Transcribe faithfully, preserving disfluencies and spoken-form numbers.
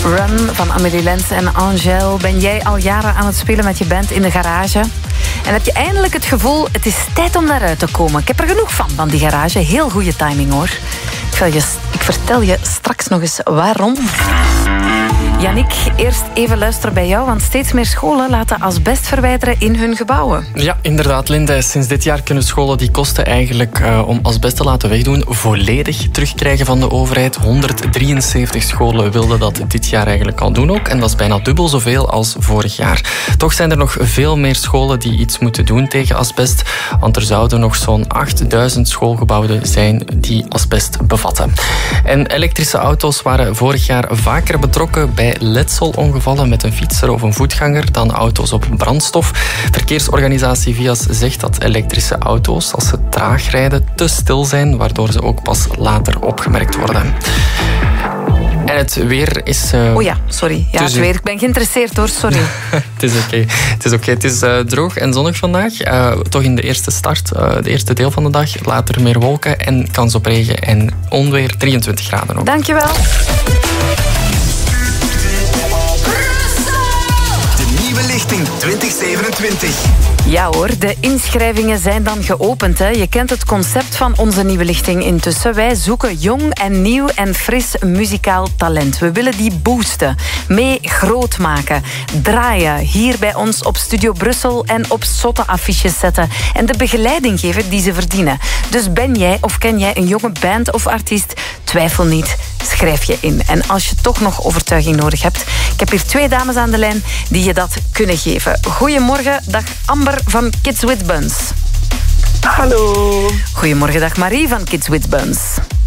Run van Amélie Lens en Angèle. Ben jij al jaren aan het spelen met je band in de garage? En heb je eindelijk het gevoel, het is tijd om daaruit te komen? Ik heb er genoeg van, van die garage. Heel goede timing, hoor. Ik, je, ik vertel je straks nog eens waarom. Yannick, eerst even luisteren bij jou, want steeds meer scholen laten asbest verwijderen in hun gebouwen. Ja, inderdaad, Linde. Sinds dit jaar kunnen scholen die kosten eigenlijk uh, om asbest te laten wegdoen volledig terugkrijgen van de overheid. honderddrieënzeventig scholen wilden dat dit jaar eigenlijk al doen ook. En dat is bijna dubbel zoveel als vorig jaar. Toch zijn er nog veel meer scholen die iets moeten doen tegen asbest. Want er zouden nog zo'n achtduizend schoolgebouwen zijn die asbest bevatten. En elektrische auto's waren vorig jaar vaker betrokken bij letselongevallen met een fietser of een voetganger dan auto's op brandstof. Verkeersorganisatie Vias zegt dat elektrische auto's, als ze traag rijden, te stil zijn, waardoor ze ook pas later opgemerkt worden. En het weer is... Uh... Oh ja, sorry. Ja, het weer. Ik ben geïnteresseerd hoor, sorry. Het is oké. Okay. Het is, okay. Het is uh, droog en zonnig vandaag. Uh, toch in de eerste start, uh, de eerste deel van de dag. Later meer wolken en kans op regen en onweer. drieëntwintig graden ook. Dankjewel. Lichting twintig zevenentwintig. Ja hoor, de inschrijvingen zijn dan geopend. Hè. Je kent het concept van onze nieuwe lichting intussen. Wij zoeken jong en nieuw en fris muzikaal talent. We willen die boosten, mee groot maken, draaien hier bij ons op Studio Brussel en op zotte affiches zetten en de begeleiding geven die ze verdienen. Dus ben jij of ken jij een jonge band of artiest? Twijfel niet, schrijf je in. En als je toch nog overtuiging nodig hebt, ik heb hier twee dames aan de lijn die je dat kunnen geven. Goedemorgen, dag Amber van Kids with Buns. Hallo. Goedemorgen, dag Marie van Kids with Buns.